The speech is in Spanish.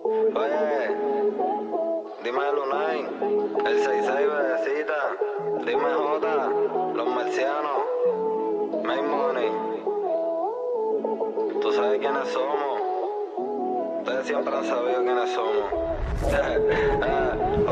Oye, dime el Lunay, el 66, bebecita, dime J, los marcianos, Make Money. Tú sabes quiénes somos. Ustedes siempre han sabido quiénes somos.